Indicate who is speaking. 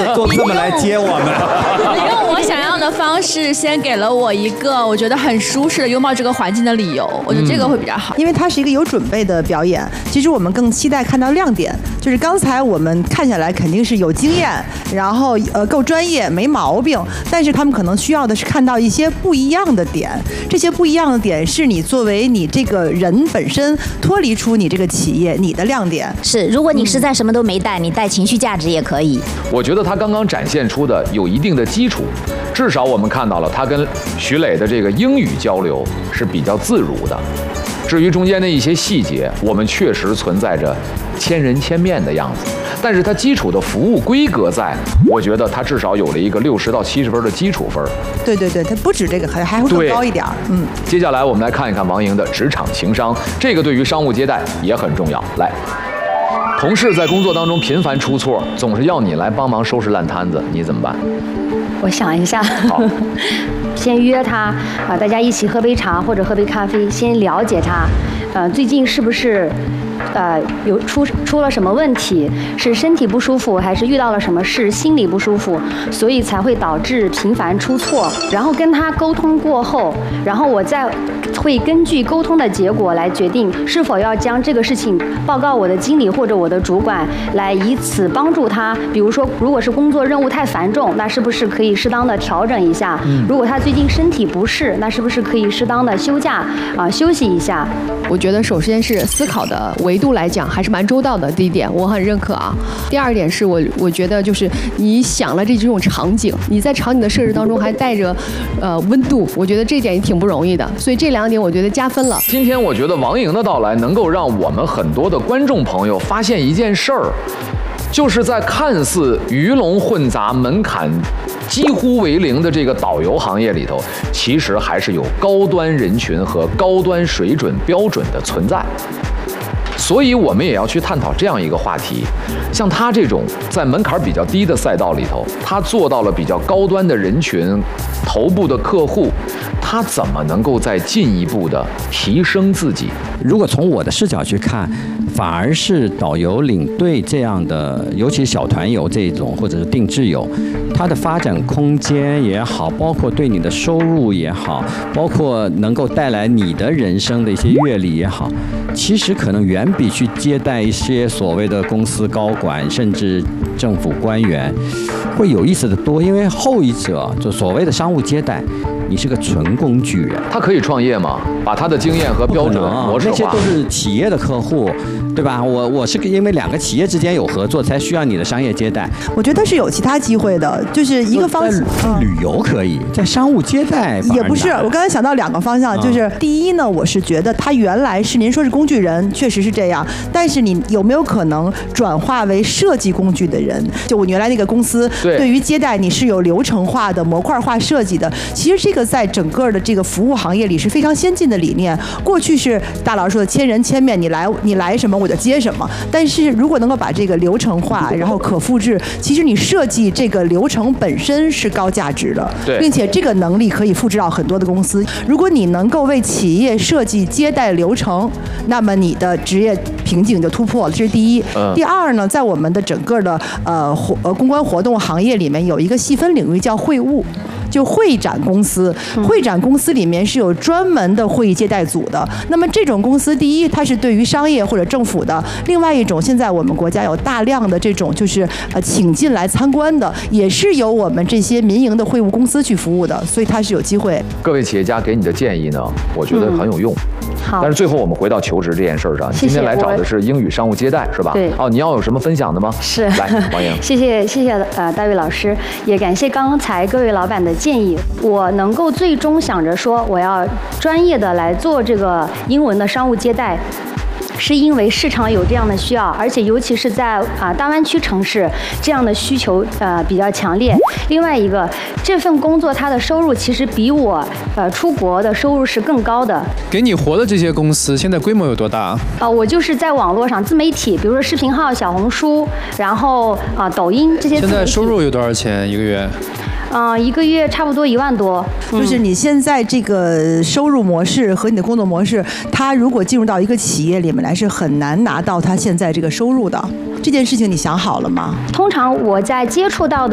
Speaker 1: 就这么来接我们。
Speaker 2: 你用我想要的方式，先给了我一个我觉得很舒适的拥抱这个环境的理由，我觉得这个会比较好。
Speaker 3: 因为它是一个有准备的表演，其实我们更期待看到亮点，就是刚才我们看下来肯定是有经验，然后够专业，没毛病，但是他们可能需要的是看到一些不一样的点，这些不一样的点是你作为你这个人本身脱离出你这个企业你的亮点。
Speaker 4: 是，如果你实在什么都没带，你带情绪价值也可以。
Speaker 5: 我觉得他刚刚展现出的有一定的基础，至少我们看到了他跟徐磊的这个英语交流是比较自如的。至于中间的一些细节，我们确实存在着千人千面的样子，但是它基础的服务规格在，我觉得它至少有了一个60到70分的基础分。
Speaker 3: 对对对，它不止这个，还会更高一点。
Speaker 5: 接下来我们来看一看王莹的职场情商，这个对于商务接待也很重要。来，同事在工作当中频繁出错，总是要你来帮忙收拾烂摊子，你怎么办？
Speaker 6: 我想一下。
Speaker 5: 好。
Speaker 6: 先约他大家一起喝杯茶或者喝杯咖啡，先了解他，最近是不是有出了什么问题？是身体不舒服，还是遇到了什么事，心理不舒服，所以才会导致频繁出错？然后跟他沟通过后，然后我再会根据沟通的结果来决定是否要将这个事情报告我的经理或者我的主管，来以此帮助他。比如说，如果是工作任务太繁重，那是不是可以适当的调整一下？如果他最近身体不适，那是不是可以适当的休假休息一下？
Speaker 7: 我觉得首先是思考的维度来讲还是蛮周到的，第一点我很认可啊。第二点是我觉得就是你想了这几种场景，你在场景的设置当中还带着温度，我觉得这点也挺不容易的，所以这2点我觉得加分了。
Speaker 5: 今天我觉得王莹的到来能够让我们很多的观众朋友发现一件事儿，就是在看似鱼龙混杂、门槛几乎为零的这个导游行业里头，其实还是有高端人群和高端水准标准的存在。所以我们也要去探讨这样一个话题，像他这种在门槛比较低的赛道里头，他做到了比较高端的人群、头部的客户，他怎么能够再进一步的提升自己？
Speaker 1: 如果从我的视角去看，反而是导游领队这样的，尤其小团游这种，或者是定制游，它的发展空间也好，包括对你的收入也好，包括能够带来你的人生的一些阅历也好，其实可能远比去接待一些所谓的公司高管甚至政府官员会有意思的多。因为后一者就所谓的商务接待，你是个纯工具人。
Speaker 5: 他可以创业吗？把他的经验和标准模式化，
Speaker 1: 那些都是企业的客户，对吧？我是因为2个企业之间有合作，才需要你的商业接待。
Speaker 3: 我觉得是有其他机会的，就是一个方向。
Speaker 1: 旅游可以，在商务接待
Speaker 3: 也不是。我刚才想到2个方向，就是第一呢，我是觉得他原来是您说是工具人，确实是这样，但是你有没有可能转化为设计工具的人？就我原来那个公司，对于接待你是有流程化的、模块化设计的。其实这个在整个的这个服务行业里是非常先进的理念。过去是大佬说的千人千面，你来什么我就接什么。但是如果能够把这个流程化，然后可复制，其实你设计这个流程本身是高价值的，并且这个能力可以复制到很多的公司。如果你能够为企业设计接待流程，那么你的职业瓶颈就突破了，这是第一。第二呢，在我们的整个的公关活动行业里面有一个细分领域叫会务。就会展公司，会展公司里面是有专门的会议接待组的。那么这种公司，第一，它是对于商业或者政府的；另外一种，现在我们国家有大量的这种就是请进来参观的，也是由我们这些民营的会务公司去服务的，所以它是有机会。
Speaker 5: 各位企业家给你的建议呢，我觉得很有用。但是最后我们回到求职这件事上，今天来找的是英语商务接待，是吧？
Speaker 6: 对。
Speaker 5: 哦，你要有什么分享的吗？
Speaker 6: 是。
Speaker 5: 来，王莹。
Speaker 6: 谢谢大卫老师，也感谢刚才各位老板的建议。我能够最终想着说，我要专业的来做这个英文的商务接待。是因为市场有这样的需要，而且尤其是在大湾区城市，这样的需求比较强烈。另外一个，这份工作它的收入其实比我出国的收入是更高的。
Speaker 8: 给你活的这些公司现在规模有多大？
Speaker 6: 我就是在网络上自媒体，比如说视频号、小红书，然后抖音这些。
Speaker 8: 现在收入有多少钱一个月？
Speaker 6: 一个月差不多1万多。
Speaker 3: 就是你现在这个收入模式和你的工作模式，它如果进入到一个企业里面来，是很难拿到它现在这个收入的。这件事情你想好了吗？
Speaker 6: 通常我在接触到的